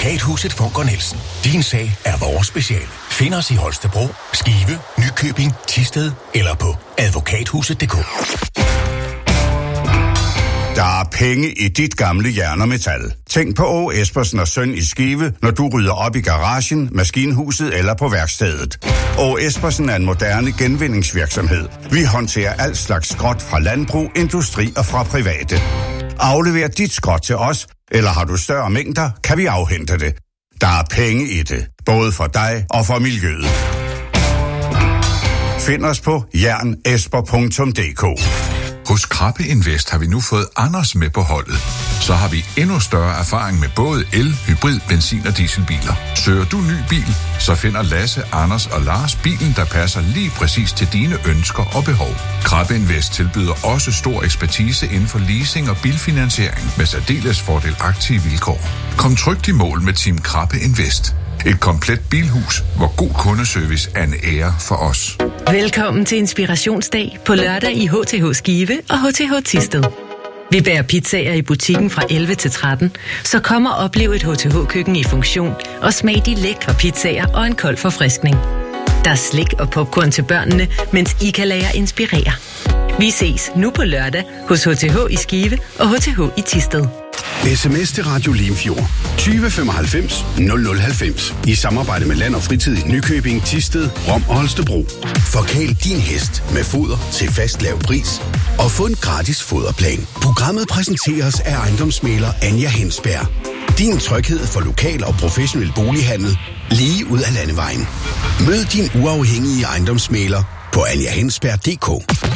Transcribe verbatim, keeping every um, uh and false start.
Advokathuset Funker Nielsen. Din sag er vores speciale. Find os i Holstebro, Skive, Nykøbing, Thisted eller på advokathuset punktum d k. Der er penge i dit gamle jern og metal. Tænk på Åge Espersen og Søn i Skive, når du rydder op i garagen, maskinhuset eller på værkstedet. Åge Espersen er en moderne genvindingsvirksomhed. Vi håndterer alt slags skrot fra landbrug, industri og fra private. Aflever dit skrot til os, eller har du større mængder, kan vi afhente det. Der er penge i det, både for dig og for miljøet. Find os på jern esper punktum d k. Hos Krabbe Invest har vi nu fået Anders med på holdet. Så har vi endnu større erfaring med både el, hybrid, benzin og dieselbiler. Søger du ny bil, så finder Lasse, Anders og Lars bilen, der passer lige præcis til dine ønsker og behov. Krabbe Invest tilbyder også stor ekspertise inden for leasing og bilfinansiering med særdeles fordelagtige vilkår. Kom trygt i mål med Team Krabbe Invest. Et komplet bilhus, hvor god kundeservice er en ære for os. Velkommen til Inspirationsdag på lørdag i H T H Skive og H T H Thisted. Vi bærer pizzaer i butikken fra elleve til tretten, så kom og oplev et H T H-køkken i funktion og smag de lækre pizzaer og en kold forfriskning. Der er slik og popcorn til børnene, mens I kan lade jer inspirere. Vi ses nu på lørdag hos H T H i Skive og H T H i Thisted. sms til Radio Limfjord tyve femoghalvfems nul nul halvfems i samarbejde med Land og Fritid i Nykøbing, Thisted, Rom og Holstebro. Forkæl din hest med foder til fast lav pris og få en gratis foderplan. Programmet præsenteres af ejendomsmægler Anja Hensberg. Din tryghed for lokal og professionel bolighandel lige ud af landevejen. Mød din uafhængige ejendomsmægler på anja hensberg punktum d k.